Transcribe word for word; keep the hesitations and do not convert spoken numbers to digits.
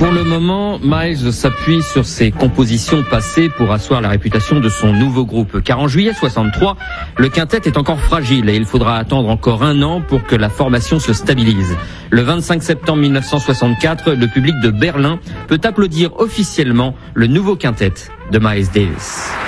Pour le moment, Miles s'appuie sur ses compositions passées pour asseoir la réputation de son nouveau groupe. Car en juillet soixante-trois, le quintet est encore fragile et il faudra attendre encore un an pour que la formation se stabilise. Le vingt-cinq septembre mille neuf cent soixante-quatre, le public de Berlin peut applaudir officiellement le nouveau quintet de Miles Davis.